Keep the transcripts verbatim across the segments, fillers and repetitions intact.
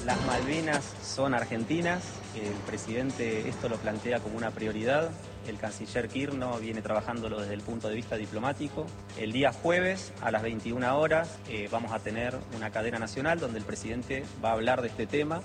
Las Malvinas son argentinas, el presidente esto lo plantea como una prioridad, el canciller Kirchner viene trabajándolo desde el punto de vista diplomático. El día jueves a las veintiuna horas eh, vamos a tener una cadena nacional donde el presidente va a hablar de este tema.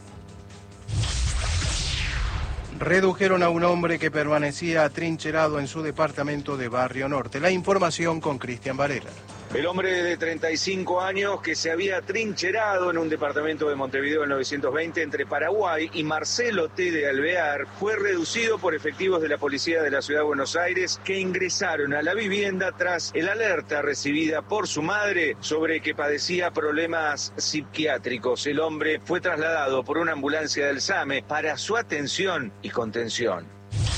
Redujeron a un hombre que permanecía atrincherado en su departamento de Barrio Norte. La información con Cristian Varela. El hombre de treinta y cinco años que se había trincherado en un departamento de Montevideo en novecientos veinte entre Paraguay y Marcelo T. de Alvear fue reducido por efectivos de la policía de la ciudad de Buenos Aires que ingresaron a la vivienda tras el alerta recibida por su madre sobre que padecía problemas psiquiátricos. El hombre fue trasladado por una ambulancia del SAME para su atención y contención.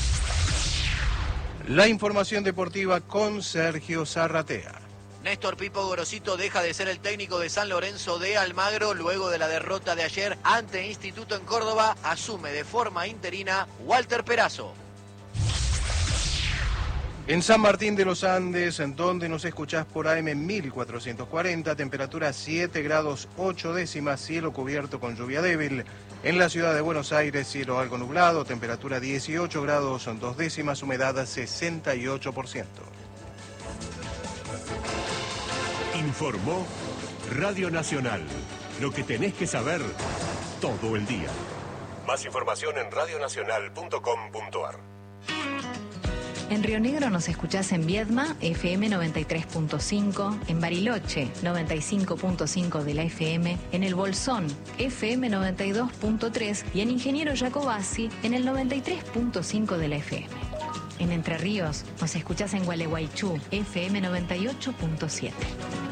La información deportiva con Sergio Zarratea. Néstor Pipo Gorosito deja de ser el técnico de San Lorenzo de Almagro luego de la derrota de ayer ante Instituto en Córdoba. Asume de forma interina Walter Perazo. En San Martín de los Andes, en donde nos escuchás por A M mil cuatrocientos cuarenta, temperatura siete grados ocho décimas, cielo cubierto con lluvia débil. En la ciudad de Buenos Aires, cielo algo nublado, temperatura dieciocho grados dos décimas, humedad sesenta y ocho por ciento. Informó Radio Nacional. Lo que tenés que saber todo el día. Más información en radio nacional punto com punto a r. En Río Negro nos escuchás en Viedma, F M noventa y tres punto cinco, en Bariloche, noventa y cinco punto cinco de la F M, en El Bolsón, F M noventa y dos punto tres y en Ingeniero Jacobasi, en el noventa y tres punto cinco de la F M. En Entre Ríos nos escuchás en Gualeguaychú, F M noventa y ocho punto siete.